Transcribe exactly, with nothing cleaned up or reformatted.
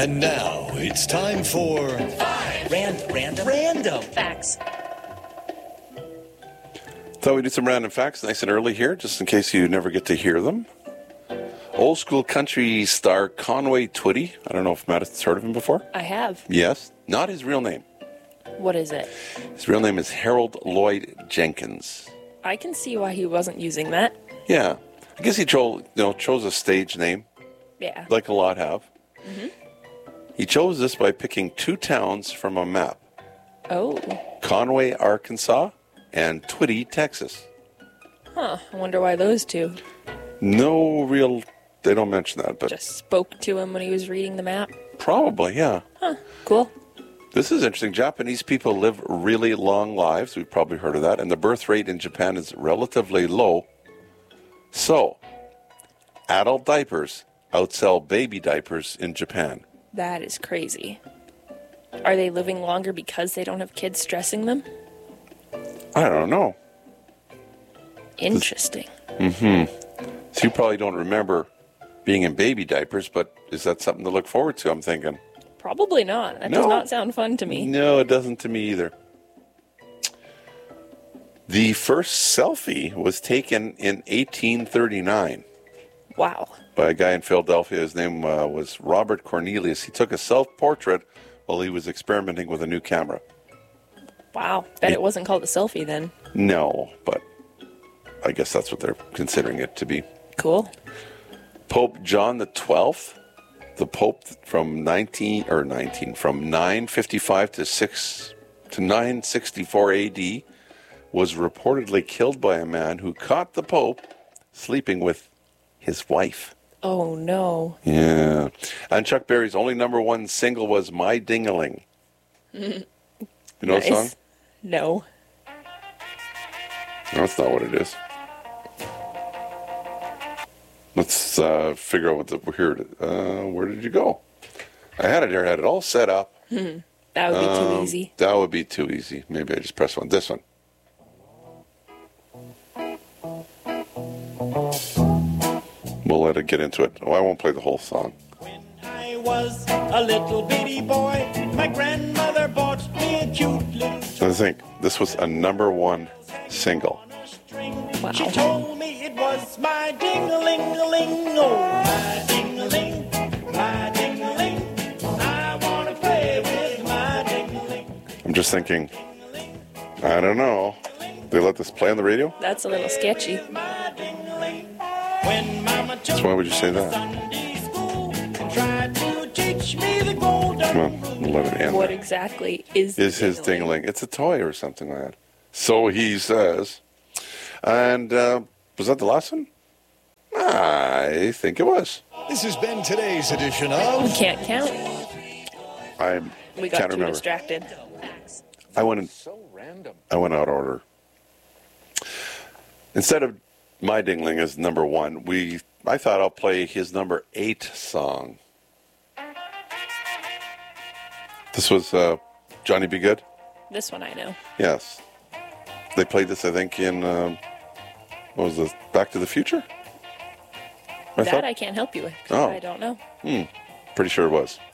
And now it's time for Five Rand, Random Random Facts. Thought we'd do some random facts nice and early here, just in case you never get to hear them. Old school country star Conway Twitty. I don't know if Matt has heard of him before. I have. Yes. Not his real name. What is it? His real name is Harold Lloyd Jenkins. I can see why he wasn't using that. Yeah. I guess he chose, you know, chose a stage name, Yeah. like a lot have. Mm-hmm. He chose this by picking two towns from a map. Oh. Conway, Arkansas, and Twitty, Texas. Huh. I wonder why those two. No real, they don't mention that, but Just spoke to him when he was reading the map. probably, yeah. Huh. Cool. This is interesting. Japanese people live really long lives. We've probably heard of that. And the birth rate in Japan is relatively low. So, adult diapers outsell baby diapers in Japan. That is crazy. Are they living longer because they don't have kids stressing them? I don't know. Interesting. So you probably don't remember being in baby diapers, but is that something to look forward to, I'm thinking? Probably not. That No. does not sound fun to me. No, it doesn't to me either. The first selfie was taken in eighteen thirty-nine. Wow. By a guy in Philadelphia. His name uh, was Robert Cornelius. He took a self-portrait while he was experimenting with a new camera. Wow. Bet it wasn't called a selfie then. No, but I guess that's what they're considering it to be. Cool. Pope John the Twelfth, the Pope from nineteen or nineteen from nine fifty-five to six to nine sixty-four A D, was reportedly killed by a man who caught the Pope sleeping with his wife. Oh, no. Yeah. And Chuck Berry's only number one single was My Ding-a-Ling. You know Nice. the song? No. No, that's not what it is. Let's uh, figure out what the... Here, uh, where did you go? I had it here. I had it all set up. That would be too Um, easy. That would be too easy. Maybe I just press one. This one. We'll let it get into it. Oh, I won't play the whole song. When I was a little bitty boy, my grandmother bought me a cute little toy I think this was a number one single. on a string. Wow. She told me it was my ding-a-ling-a-ling, oh, my ding-a-ling, my ding-a-ling. I want to play with my ding-a-ling. I'm just thinking, I don't know. They let this play on the radio? That's a little sketchy. My ding-a-ling. When Mama took why would you say me to that? Sunday school and tried to teach me the golden Come on, we'll let it end. What exactly is Is his ding-a-ling? It's a toy or something like that. So he says. And uh, was that the last one? I think it was. This has been today's edition We of can't count. I We got can't too remember. distracted. I went in, I went out of order. Instead of my dingling as number one, we I thought I'll play his number eight song. This was uh, Johnny B. Good. This one I know. Yes, they played this I think in um, what was this? Back to the Future. I that thought, I can't help you with. 'cause Oh. I don't know. pretty sure it was.